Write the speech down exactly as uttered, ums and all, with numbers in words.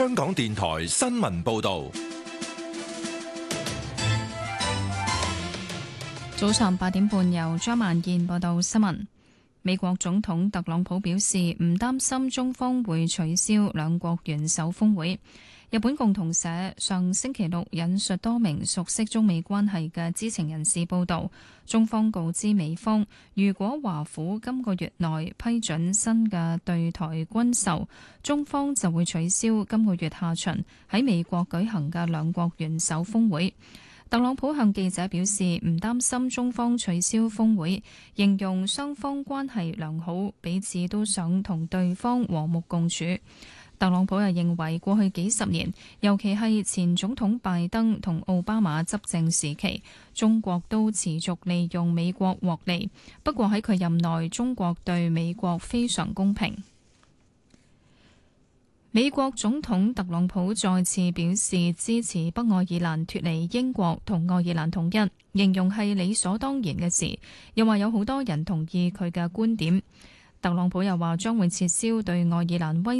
香港電台新聞報道。 早上八點半，由張萬燕報道新聞。美國總統特朗普表示唔擔心中方會取消兩國元首峰會。日本共同社上星期六引述多名熟悉中美關係嘅知情人士報道，中方告知美方，如果華府今個月內批准新嘅對台軍售，中方就會取消今個月下旬喺美國舉行嘅兩國元首峰會。特朗普向記者表示唔擔心中方取消峰會，形容雙方關係良好，彼此都想同對方和睦共處。特朗普又認為過去幾十年，尤其係前總統拜登同奧巴馬執政時期，中國都持續利用美國獲利。不過喺佢任內，中國對美國非常公平。美國總統特朗普再次表示支持北愛爾蘭脫離英國同愛爾蘭統一，形容係理所當然嘅事，又話有好多人同意佢嘅觀點。特朗普又話將會撤銷對愛爾蘭威